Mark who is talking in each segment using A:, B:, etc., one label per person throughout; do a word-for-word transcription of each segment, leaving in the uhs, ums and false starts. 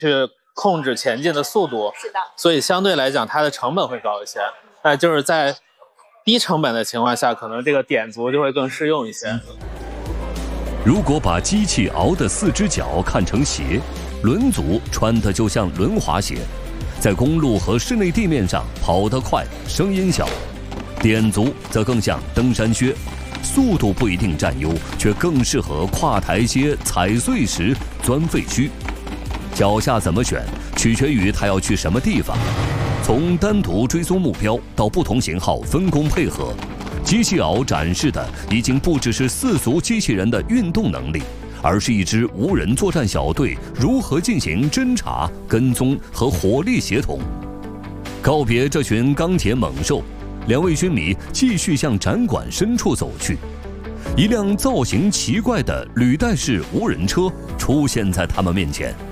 A: 去控制前进的速度，
B: 是的，
A: 所以相对来讲它的成本会高一些。那就是在低成本的情况下，可能这个点足就会更适用一些。
C: 如果把机器熬的四只脚看成鞋，轮组穿的就像轮滑鞋，在公路和室内地面上跑得快，声音小；点足则更像登山靴，速度不一定占优，却更适合跨台阶、踩碎石、钻废墟。脚下怎么选，取决于他要去什么地方。从单独追踪目标到不同型号分工配合，机器鳌展示的已经不只是四足机器人的运动能力，而是一支无人作战小队如何进行侦察、跟踪和火力协同。告别这群钢铁猛兽，两位军迷继续向展馆深处走去。一辆造型奇怪的履带式无人车出现在他们面前。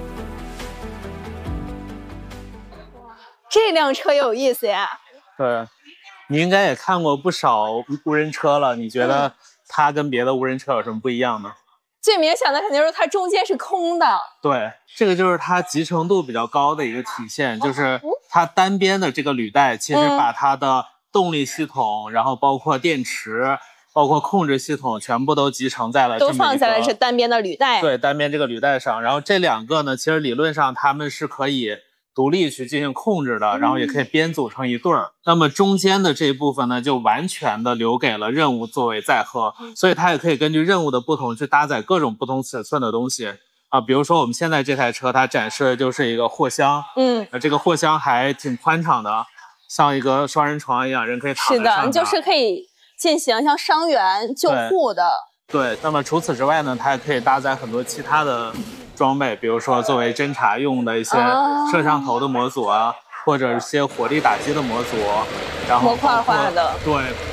B: 这辆车有意思呀。
A: 对，你应该也看过不少无人车了，你觉得它跟别的无人车有什么不一样呢？
B: 最明显的肯定是它中间是空的。
A: 对，这个就是它集成度比较高的一个体现，就是它单边的这个履带其实把它的动力系统、嗯、然后包括电池包括控制系统全部都集成在了这么一个，
B: 都放在了这单边的履带。
A: 对，单边这个履带上。然后这两个呢，其实理论上它们是可以独立去进行控制的，
B: 嗯、
A: 然后也可以编组成一对儿。那么中间的这一部分呢，就完全的留给了任务作为载荷，嗯、所以它也可以根据任务的不同去搭载各种不同尺寸的东西啊。比如说我们现在这台车，它展示的就是一个货箱，嗯，这个货箱还挺宽敞的，像一个双人床一样，人可以躺在上面。
B: 是的，就是可以进行像伤员救护的。
A: 对，对，那么除此之外呢，它还可以搭载很多其他的装备，比如说作为侦察用的一些摄像头的模组啊，哦、或者一些火力打击的模组，然后
B: 模块化的。
A: 对，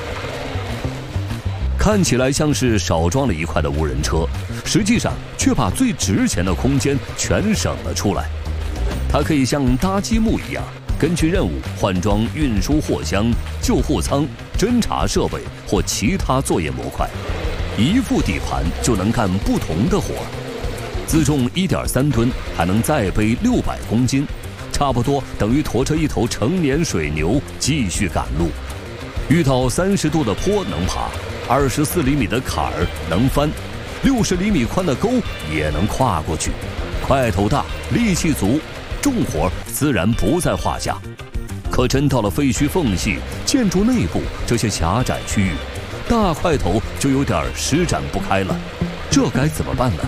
C: 看起来像是少装了一块的无人车，实际上却把最值钱的空间全省了出来。它可以像搭积木一样，根据任务换装运输货箱、救护舱、侦察设备或其他作业模块，一副底盘就能干不同的活。自重 一点三吨，还能再背六百公斤，差不多等于驮着一头成年水牛继续赶路。遇到三十度的坡能爬，二十四厘米的坎儿能翻，六十厘米宽的沟也能跨过去。块头大，力气足，重活自然不在话下。可真到了废墟缝隙、建筑内部这些狭窄区域，大块头就有点施展不开了，这该怎么办呢？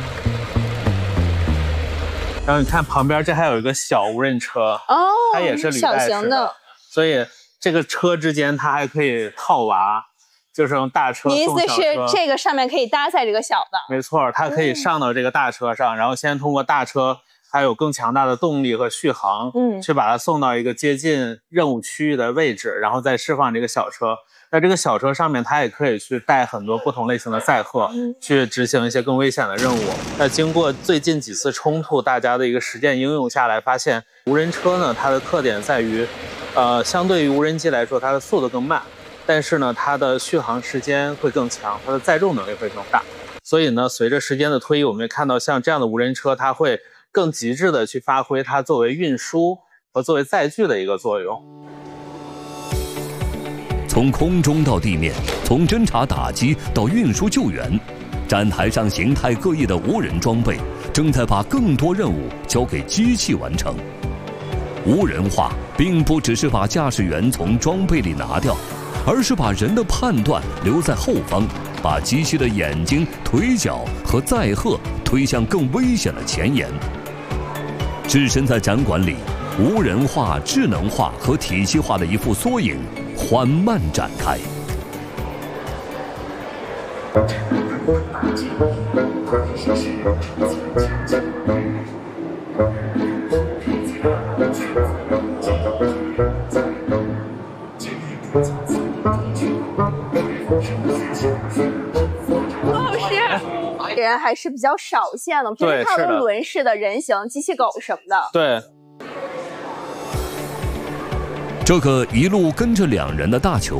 A: 然后你看旁边这还有一个小无人车，哦，它也是履带式 的,
B: 小型的，
A: 所以这个车之间它还可以套娃，就是用大车送小车。
B: 你意思是这个上面可以搭载这个小的？
A: 没错，它可以上到这个大车上，嗯、然后先通过大车还有更强大的动力和续航，嗯，去把它送到一个接近任务区域的位置，然后再释放这个小车。在这个小车上面，它也可以去带很多不同类型的载荷，嗯、去执行一些更危险的任务。那经过最近几次冲突，大家的一个实践应用下来，发现无人车呢，它的特点在于，呃，相对于无人机来说，它的速度更慢，但是呢，它的续航时间会更强，它的载重能力会更大。所以呢，随着时间的推移，我们也看到像这样的无人车，它会更极致的去发挥它作为运输和作为载具的一个作用。
C: 从空中到地面，从侦察打击到运输救援，展台上形态各异的无人装备正在把更多任务交给机器完成。无人化并不只是把驾驶员从装备里拿掉，而是把人的判断留在后方，把机器的眼睛、腿脚和载荷推向更危险的前沿。置身在展馆里，无人化、智能化和体系化的一幅缩影缓慢展开。
B: 人还是比较少见的，平时看过轮式的人形机器狗什么的。
A: 对，
C: 这个一路跟着两人的大球